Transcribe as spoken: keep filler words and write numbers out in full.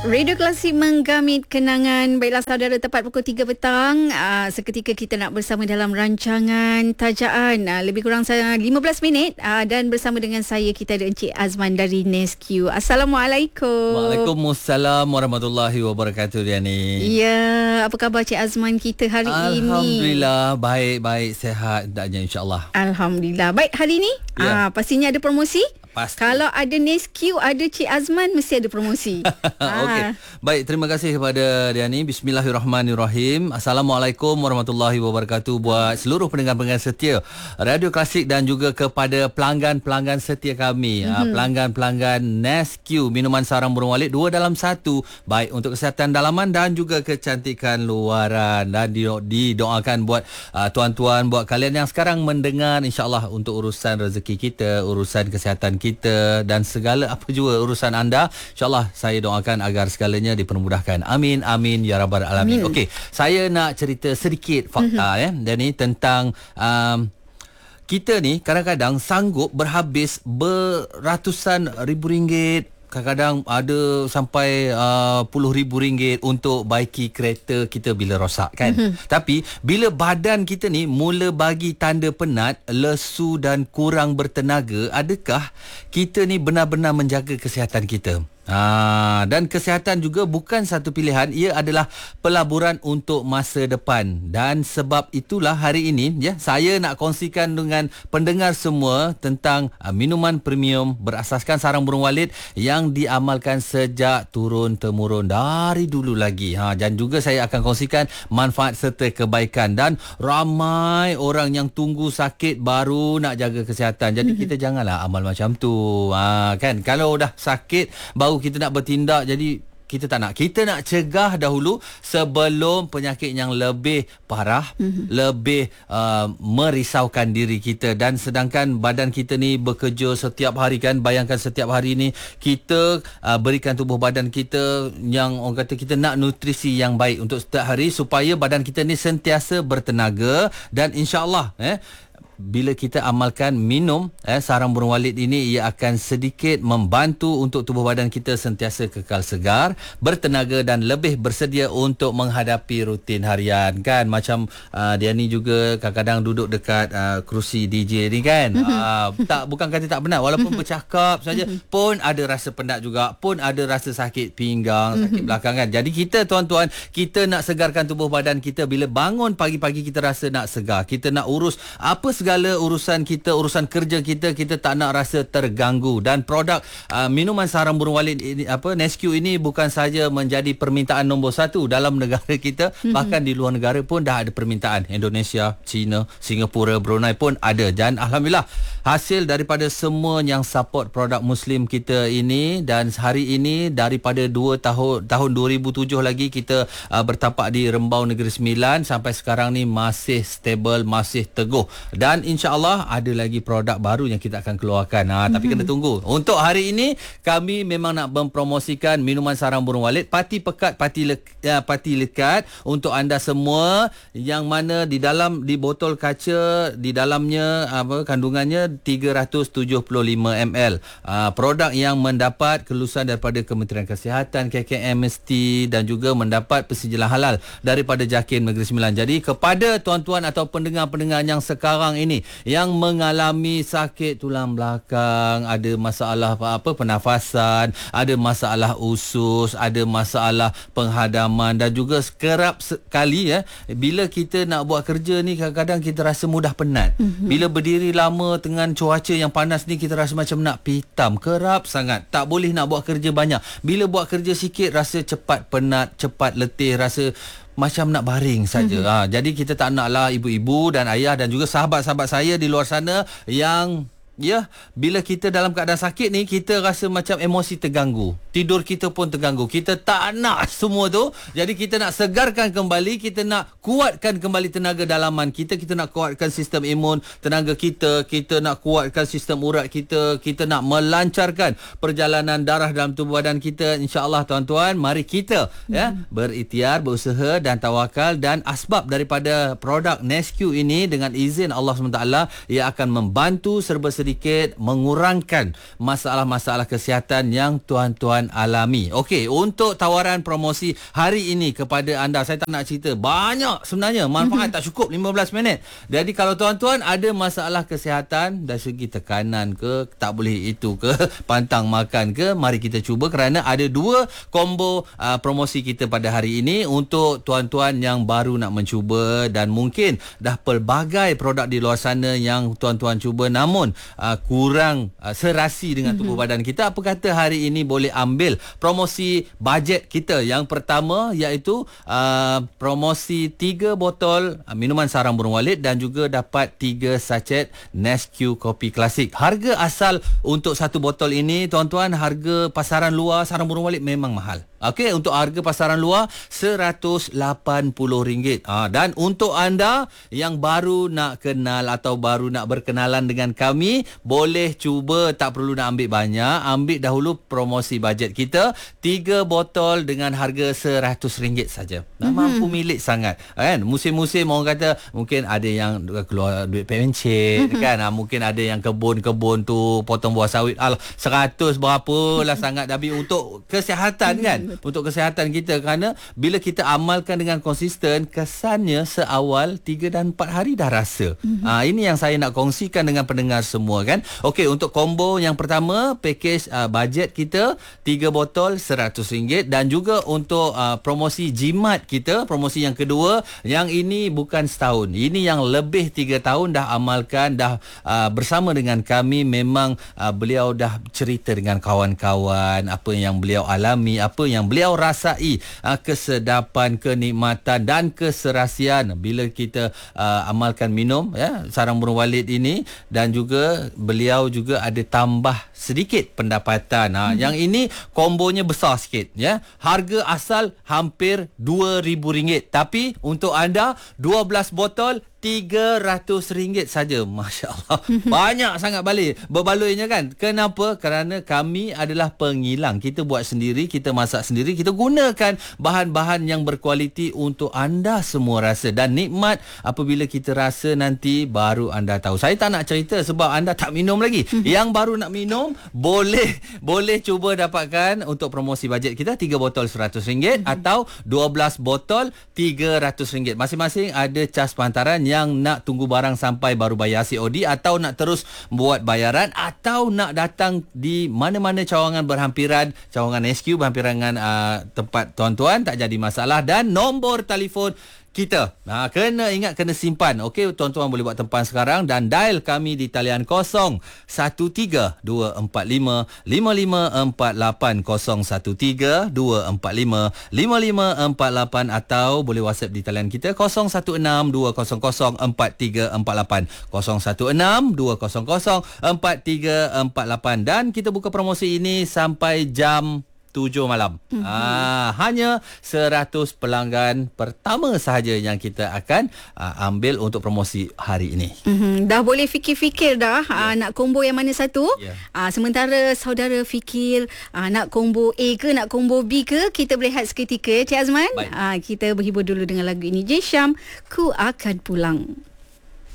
Radio Klasik menggamit kenangan. Baiklah saudara, tepat pukul tiga petang, uh, seketika kita nak bersama dalam rancangan Tajaan, uh, lebih kurang lima belas minit, uh, dan bersama dengan saya kita ada Encik Azman dari Nesque. Assalamualaikum. Waalaikumsalam warahmatullahi wabarakatuh, Diani. Ya, apa khabar Encik Azman kita hari Alhamdulillah, ini? Alhamdulillah, baik-baik, sehat daknya, insya-Allah. Alhamdulillah. Baik, hari ini Ya. uh, pastinya ada promosi. Pasti. Kalau ada Nesque, ada Cik Azman, mesti ada promosi. Okey. Baik, terima kasih kepada Diani. Bismillahirrahmanirrahim. Assalamualaikum warahmatullahi wabarakatuh buat seluruh pendengar-pendengar setia Radio Klasik dan juga kepada pelanggan-pelanggan setia kami. Mm-hmm. Pelanggan-pelanggan Nesque, minuman sarang burung walet dua dalam satu, baik untuk kesihatan dalaman dan juga kecantikan luaran. Dan didoakan buat uh, tuan-tuan, buat kalian yang sekarang mendengar, insya-Allah untuk urusan rezeki kita, urusan kesihatan kita dan segala apa juga urusan anda, insya-Allah saya doakan agar segalanya dipermudahkan. Amin amin ya rabbal alamin. Okey, saya nak cerita sedikit fakta mm-hmm. ya dan ni tentang um, kita ni kadang-kadang sanggup berhabis beratusan ribu ringgit, kadang-kadang ada sampai uh, puluh ribu ringgit untuk baiki kereta kita bila rosak kan. Mm-hmm. Tapi bila badan kita ni mula bagi tanda penat, lesu dan kurang bertenaga, adakah kita ni benar-benar menjaga kesihatan kita? Ha, dan kesihatan juga bukan satu pilihan, ia adalah pelaburan untuk masa depan. Dan sebab itulah hari ini ya saya nak kongsikan dengan pendengar semua tentang uh, minuman premium berasaskan sarang burung walet yang diamalkan sejak turun temurun dari dulu lagi. Ha, dan juga saya akan kongsikan manfaat serta kebaikan, dan ramai orang yang tunggu sakit baru nak jaga kesihatan. Jadi kita janganlah amal macam tu. Ha, kan kalau dah sakit baru kita nak bertindak, jadi kita tak nak. Kita nak cegah dahulu sebelum penyakit yang lebih parah, mm-hmm. lebih uh, merisaukan diri kita. Dan sedangkan badan kita ni bekerja setiap hari kan, bayangkan setiap hari ni kita uh, berikan tubuh badan kita yang orang kata kita nak nutrisi yang baik untuk setiap hari supaya badan kita ni sentiasa bertenaga. Dan insya-Allah eh bila kita amalkan minum eh, sarang burung walet ini, ia akan sedikit membantu untuk tubuh badan kita sentiasa kekal segar, bertenaga dan lebih bersedia untuk menghadapi rutin harian kan. Macam uh, dia ni juga kadang-kadang duduk dekat uh, kerusi D J ni kan. uh, tak bukan kata tak penat, walaupun bercakap saja pun ada rasa penat juga, pun ada rasa sakit pinggang, sakit belakang kan. Jadi kita tuan-tuan, kita nak segarkan tubuh badan kita. Bila bangun pagi-pagi kita rasa nak segar, kita nak urus apa segala segala urusan kita, urusan kerja kita, kita tak nak rasa terganggu. Dan produk uh, minuman sarang burung walet ini, apa Nesque ini bukan saja menjadi permintaan nombor satu dalam negara kita, mm-hmm. bahkan di luar negara pun dah ada permintaan. Indonesia, China, Singapura, Brunei pun ada. Dan alhamdulillah hasil daripada semua yang support produk Muslim kita ini, dan hari ini daripada dua tahun tahun dua ribu tujuh lagi kita uh, bertapak di Rembau Negeri Sembilan sampai sekarang ni masih stable, masih teguh. Dan insya-Allah ada lagi produk baru yang kita akan keluarkan. Ha, mm-hmm. Tapi kena tunggu. Untuk hari ini kami memang nak mempromosikan minuman sarang burung walet Pati Pekat, Pati Lekat, ya, Pati Lekat untuk anda semua, yang mana di dalam di botol kaca di dalamnya apa kandungannya tiga ratus tujuh puluh lima mililiter. Ha, produk yang mendapat kelulusan daripada Kementerian Kesihatan, K K M S T, dan juga mendapat persetujuan halal daripada JAKIM Negeri Sembilan. Jadi kepada tuan-tuan atau pendengar-pendengar yang sekarang ini yang mengalami sakit tulang belakang, ada masalah apa pernafasan, ada masalah usus, ada masalah penghadaman, dan juga kerap sekali ya bila kita nak buat kerja ni kadang-kadang kita rasa mudah penat. Mm-hmm. Bila berdiri lama dengan cuaca yang panas ni kita rasa macam nak pitam, kerap sangat tak boleh nak buat kerja banyak. Bila buat kerja sikit rasa cepat penat, cepat letih, rasa macam nak baring saja. Mm-hmm. Ha, jadi kita tak naklah ibu-ibu dan ayah dan juga sahabat-sahabat saya di luar sana yang ya, bila kita dalam keadaan sakit ni kita rasa macam emosi terganggu, tidur kita pun terganggu, kita tak nak semua tu. Jadi kita nak segarkan kembali, kita nak kuatkan kembali tenaga dalaman kita, kita nak kuatkan sistem imun tenaga kita, kita nak kuatkan sistem urat kita, kita nak melancarkan perjalanan darah dalam tubuh badan kita. InsyaAllah tuan-tuan, mari kita hmm. ya berikhtiar, berusaha dan tawakal. Dan asbab daripada produk Nesque ini dengan izin Allah subhanahu wa taala, ia akan membantu serba sedia sedikit mengurangkan masalah-masalah kesihatan yang tuan-tuan alami. Okey, untuk tawaran promosi hari ini kepada anda, saya tak nak cerita banyak sebenarnya, manfaat tak cukup lima belas minit. Jadi kalau tuan-tuan ada masalah kesihatan dari segi tekanan ke, tak boleh itu ke, pantang makan ke, mari kita cuba kerana ada dua combo uh, promosi kita pada hari ini untuk tuan-tuan yang baru nak mencuba dan mungkin dah pelbagai produk di luar sana yang tuan-tuan cuba namun uh, kurang uh, serasi dengan tubuh mm-hmm. badan kita. Apa kata hari ini boleh ambil promosi bajet kita. Yang pertama iaitu uh, promosi tiga botol uh, minuman sarang burung walit dan juga dapat tiga sachet Nesquik kopi klasik. Harga asal untuk satu botol ini tuan-tuan, harga pasaran luar sarang burung walit memang mahal. Okey, untuk harga pasaran luar seratus lapan puluh ringgit. Ha, dan untuk anda yang baru nak kenal atau baru nak berkenalan dengan kami, boleh cuba, tak perlu nak ambil banyak. Ambil dahulu promosi bajet kita, tiga botol dengan harga seratus ringgit saja. Dah mm-hmm. mampu milik sangat. Kan? Musim-musim orang kata mungkin ada yang keluar duit pencet mm-hmm. kan. Ha, mungkin ada yang kebun-kebun tu potong buah sawit. Al seratus berapa lah sangat. Tapi untuk kesihatan kan. Untuk kesihatan kita, kerana bila kita amalkan dengan konsisten, kesannya seawal tiga dan empat hari dah rasa. Mm-hmm. Ha, ini yang saya nak kongsikan dengan pendengar semua kan. Okey, untuk combo yang pertama, package uh, bajet kita tiga botol seratus ringgit dan juga untuk uh, promosi jimat kita, promosi yang kedua, yang ini bukan setahun. Ini yang lebih tiga tahun dah amalkan, dah uh, bersama dengan kami. Memang uh, beliau dah cerita dengan kawan-kawan apa yang beliau alami, apa yang beliau rasai, uh, kesedapan, kenikmatan dan keserasian bila kita uh, amalkan minum ya sarang burung walit ini. Dan juga beliau juga ada tambah sedikit pendapatan. Ha, hmm. Yang ini kombonya besar sikit ya. Harga asal hampir dua ribu ringgit, tapi untuk anda dua belas botol tiga ratus ringgit saja. Masya Allah. Banyak sangat balik berbaloinya kan. Kenapa? Kerana kami adalah pengilang. Kita buat sendiri, kita masak sendiri, kita gunakan bahan-bahan yang berkualiti untuk anda semua rasa. Dan nikmat apabila kita rasa nanti baru anda tahu. Saya tak nak cerita sebab anda tak minum lagi. Yang baru nak minum boleh boleh cuba dapatkan untuk promosi bajet kita tiga botol seratus ringgit atau dua belas botol tiga ratus ringgit. Masing-masing ada cas penghantaran. Yang nak tunggu barang sampai baru bayar C O D atau nak terus buat bayaran atau nak datang di mana-mana cawangan berhampiran, cawangan S Q berhampiran dengan uh, tempat tuan-tuan, tak jadi masalah. Dan nombor telefon kita, ha, kena ingat, kena simpan. Okey, tuan-tuan boleh buat tempan sekarang dan dial kami di talian kosong satu tiga dua empat lima lima lima empat lapan, kosong satu tiga dua empat lima lima lima empat lapan, atau boleh WhatsApp di talian kita kosong satu enam dua kosong kosong empat tiga empat lapan, kosong satu enam dua kosong kosong empat tiga empat lapan. Dan kita buka promosi ini sampai jam tujuh malam. Mm-hmm. Ah, hanya seratus pelanggan pertama sahaja yang kita akan uh, ambil untuk promosi hari ini. Mm-hmm. Dah boleh fikir-fikir dah yeah. uh, nak combo yang mana satu. Yeah. Uh, sementara saudara fikir uh, nak combo A ke nak combo B ke, kita berehat seketika, Cik Azman. Uh, kita berhibur dulu dengan lagu ini. J Syam, Ku Akan Pulang.